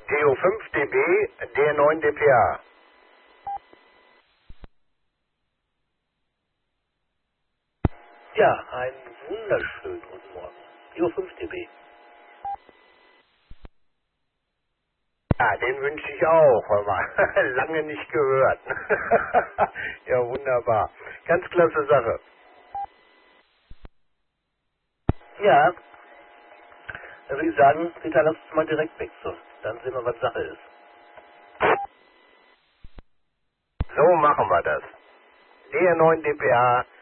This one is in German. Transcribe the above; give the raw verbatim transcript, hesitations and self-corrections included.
D O fünf dB, D R neun dPA. Ja, einen wunderschönen guten Morgen. D O fünf dB. Ja, den wünsche ich auch, hör mal. Lange nicht gehört. Ja, wunderbar. Ganz klasse Sache. Ja, dann würde ich sagen, Peter, lass uns mal direkt wechseln. Dann sehen wir, was Sache ist. So machen wir das. D R neun dPA,